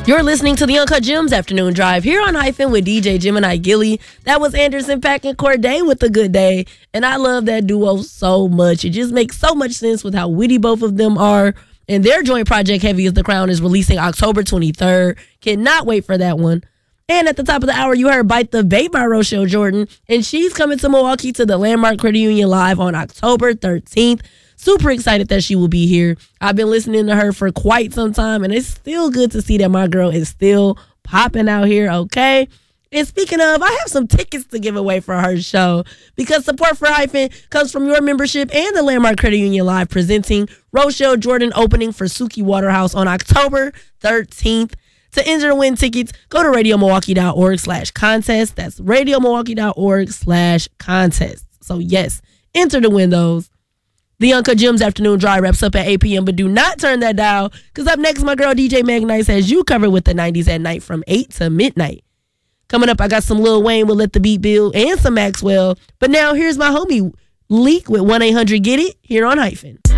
You're listening to the Uncut Gems Afternoon Drive here on Hyphen with DJ Gemini Gilly. That was Anderson .Paak and Corday with A Good Day. And I love that duo so much. It just makes so much sense with how witty both of them are. And their joint project, Heavy as the Crown, is releasing October 23rd. Cannot wait for that one. And at the top of the hour, you heard Bite the Bait by Rochelle Jordan. And she's coming to Milwaukee to the Landmark Credit Union Live on October 13th. Super excited that she will be here. I've been listening to her for quite some time, and it's still good to see that my girl is still popping out here, okay? And speaking of, I have some tickets to give away for her show because support for Hyphen comes from your membership and the Landmark Credit Union Live presenting Rochelle Jordan opening for Suki Waterhouse on October 13th. To enter to win tickets, go to radiomilwaukee.org/contest. That's radiomilwaukee.org/contest. So yes, enter to win those. The Uncut Gems Afternoon Drive wraps up at 8 p.m., but do not turn that dial, because up next, my girl DJ Meg Nice has you covered with the 90s at night from 8 to midnight. Coming up, I got some Lil Wayne with Let the Beat Build and some Maxwell. But now, here's my homie Leak with 1-800-GET-IT here on Hyphen.